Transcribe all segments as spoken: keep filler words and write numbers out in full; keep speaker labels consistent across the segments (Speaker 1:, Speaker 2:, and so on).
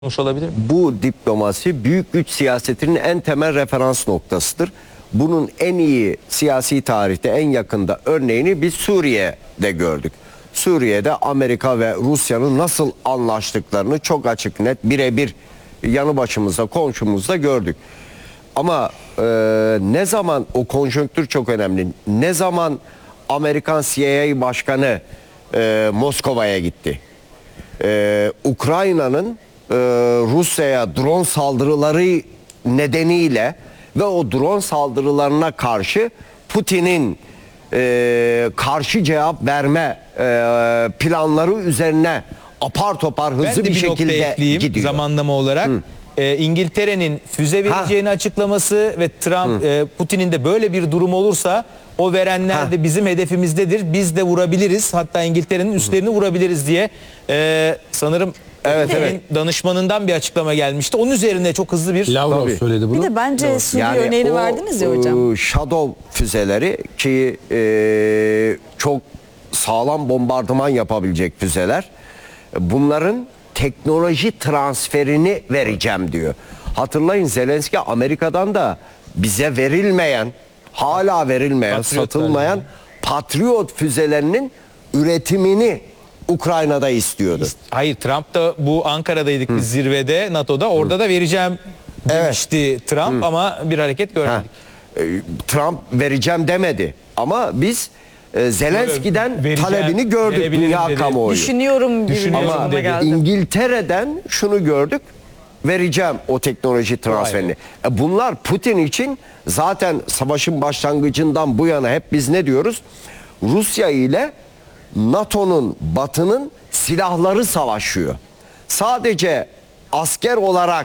Speaker 1: olabilir mi?
Speaker 2: Bu diplomasi büyük güç siyasetinin en temel referans noktasıdır. Bunun en iyi siyasi tarihte en yakında örneğini biz Suriye'de gördük. Suriye'de Amerika ve Rusya'nın nasıl anlaştıklarını çok açık net birebir yanı başımızda komşumuzda gördük. Ama e, ne zaman o konjonktür çok önemli. Ne zaman Amerikan C I A başkanı e, Moskova'ya gitti? E, Ukrayna'nın e, Rusya'ya drone saldırıları nedeniyle ve o drone saldırılarına karşı Putin'in e, karşı cevap verme e, planları üzerine apar topar hızlı
Speaker 1: Ben de
Speaker 2: bir,
Speaker 1: bir
Speaker 2: şekilde
Speaker 1: ekleyeyim,
Speaker 2: gidiyor.
Speaker 1: zamanlama olarak. E, İngiltere'nin füze vereceğini ha. açıklaması ve Trump, e, Putin'in de böyle bir durum olursa o verenler ha. de bizim hedefimizdedir. Biz de vurabiliriz. Hatta İngiltere'nin üstlerini vurabiliriz diye e, sanırım evet, evet. danışmanından bir açıklama gelmişti. Onun üzerine çok hızlı bir
Speaker 3: Lavrov söyledi bunu.
Speaker 4: Bir de bence Suriye
Speaker 2: yani
Speaker 4: örneğini
Speaker 2: o,
Speaker 4: verdiniz ya hocam.
Speaker 2: Shadow füzeleri ki e, çok sağlam bombardıman yapabilecek füzeler. Bunların teknoloji transferini vereceğim diyor. Hatırlayın, Zelenski Amerika'dan da bize verilmeyen, hala verilmeyen, Patriot satılmayan yani. Patriot füzelerinin üretimini Ukrayna'da istiyordu.
Speaker 1: Hayır, Trump da bu Ankara'daydık Hı. biz zirvede NATO'da. Orada Hı. da vereceğim demişti evet. Trump Hı. ama bir hareket görmedik.
Speaker 2: Ha. Trump vereceğim demedi ama biz e, Zelenski'den vereceğim, talebini gördük dünya dedi. kamuoyu.
Speaker 4: Düşünüyorum,
Speaker 2: Düşünüyorum ama
Speaker 4: geldi.
Speaker 2: İngiltere'den şunu gördük. Vereceğim o teknoloji transferini. E bunlar Putin için zaten savaşın başlangıcından bu yana hep biz ne diyoruz? Rusya ile NATO'nun, Batı'nın silahları savaşıyor. Sadece asker olarak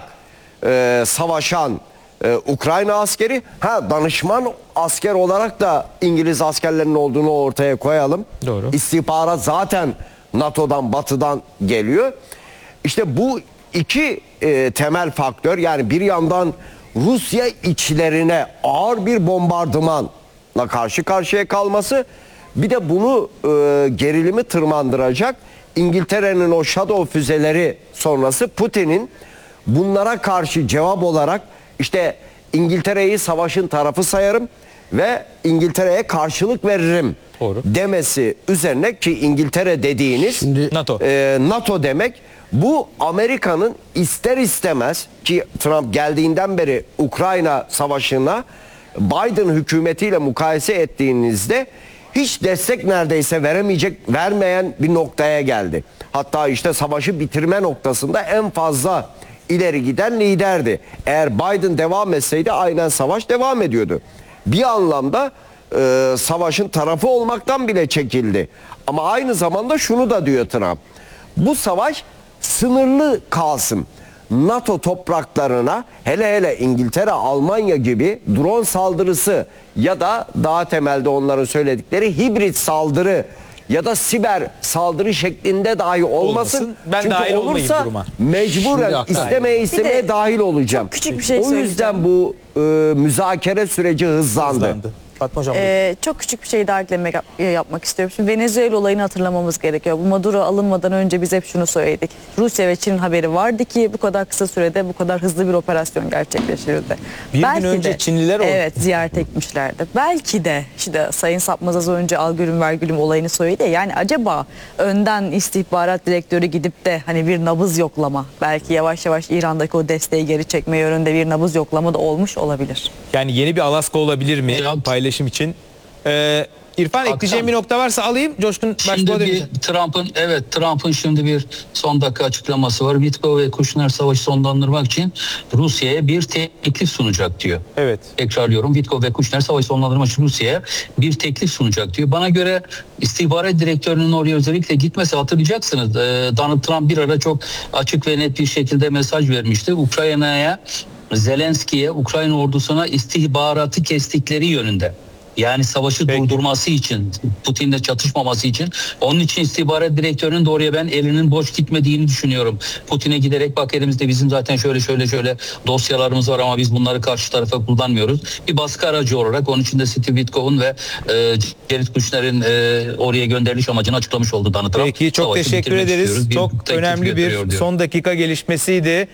Speaker 2: e, savaşan e, Ukrayna askeri, ha danışman asker olarak da İngiliz askerlerinin olduğunu ortaya koyalım.
Speaker 1: Doğru.
Speaker 2: İstihbarat zaten NATO'dan, Batı'dan geliyor. İşte bu iki e, temel faktör, yani bir yandan Rusya içlerine ağır bir bombardımanla karşı karşıya kalması, bir de bunu e, gerilimi tırmandıracak İngiltere'nin o Shadow füzeleri sonrası Putin'in bunlara karşı cevap olarak işte İngiltere'yi savaşın tarafı sayarım ve İngiltere'ye karşılık veririm Doğru. demesi üzerine, ki İngiltere dediğiniz
Speaker 1: Şimdi, NATO.
Speaker 2: E, NATO demek. Bu Amerika'nın ister istemez, ki Trump geldiğinden beri Ukrayna savaşına Biden hükümetiyle mukayese ettiğinizde hiç destek neredeyse veremeyecek, vermeyen bir noktaya geldi. Hatta işte savaşı bitirme noktasında en fazla ileri giden liderdi. Eğer Biden devam etseydi aynen savaş devam ediyordu. Bir anlamda e, savaşın tarafı olmaktan bile çekildi. Ama aynı zamanda şunu da diyor Trump. Bu savaş sınırlı kalsın. NATO topraklarına, hele hele İngiltere, Almanya gibi drone saldırısı ya da daha temelde onların söyledikleri hibrit saldırı ya da siber saldırı şeklinde dahi olmasın.
Speaker 1: olmasın. Ben
Speaker 2: Çünkü
Speaker 1: dahil
Speaker 2: olursa
Speaker 1: duruma.
Speaker 2: mecburen istemeye istemeye
Speaker 4: de,
Speaker 2: dahil olacağım.
Speaker 4: Küçük bir şey
Speaker 2: o yüzden bu e, müzakere süreci hızlandı.
Speaker 1: hızlandı. Fatma Hocam.
Speaker 4: Ee, çok küçük bir şey daha eklemek yapmak istiyorum. Şimdi Venezuela olayını hatırlamamız gerekiyor. Bu Maduro alınmadan önce biz hep şunu söyledik. Rusya ve Çin'in haberi vardı ki bu kadar kısa sürede bu kadar hızlı bir operasyon gerçekleştirildi.
Speaker 1: Bir
Speaker 4: Belki
Speaker 1: gün önce
Speaker 4: de,
Speaker 1: Çinliler oldu.
Speaker 4: Evet, ziyaret etmişlerdi. Belki de işte Sayın Sapmaz az önce algülüm vergülüm olayını söyledi. Yani acaba önden istihbarat direktörü gidip de hani bir nabız yoklama, belki yavaş yavaş İran'daki o desteği geri çekme yönünde bir nabız yoklama da olmuş olabilir.
Speaker 1: Yani yeni bir Alaska olabilir mi
Speaker 3: Ya,
Speaker 1: paylaşım için? Ee, İrfan, ekleyeceğim bir nokta varsa alayım. Coşkun
Speaker 3: şimdi bir Trump'ın evet Trump'ın şimdi bir son dakika açıklaması var. Witkow ve Kushner savaşı sonlandırmak için Rusya'ya bir teklif sunacak diyor.
Speaker 1: Evet.
Speaker 3: Tekrarlıyorum. Witkow ve Kushner savaşı sonlandırmak için Rusya'ya bir teklif sunacak diyor. Bana göre istihbarat direktörünün oraya özellikle gitmesi, hatırlayacaksınız. Donald Trump bir ara çok açık ve net bir şekilde mesaj vermişti. Ukrayna'ya, Zelenski'ye, Ukrayna ordusuna istihbaratı kestikleri yönünde. Yani savaşı
Speaker 1: Peki.
Speaker 3: durdurması için, Putin'le çatışmaması için. Onun için istihbarat direktörünün de oraya ben elinin boş gitmediğini düşünüyorum. Putin'e giderek bak elimizde bizim zaten şöyle şöyle şöyle dosyalarımız var ama biz bunları karşı tarafa kullanmıyoruz. Bir baskı aracı olarak onun için de Steve Witkoff'un ve e, Jared Kushner'in e, oraya gönderiliş amacını açıklamış oldu Donald Trump.
Speaker 1: Peki çok
Speaker 3: Savaşı
Speaker 1: teşekkür
Speaker 3: bitirmek
Speaker 1: ederiz.
Speaker 3: istiyoruz.
Speaker 1: Çok
Speaker 3: teklif
Speaker 1: önemli
Speaker 3: gönderiyor
Speaker 1: bir
Speaker 3: diyor.
Speaker 1: son dakika gelişmesiydi.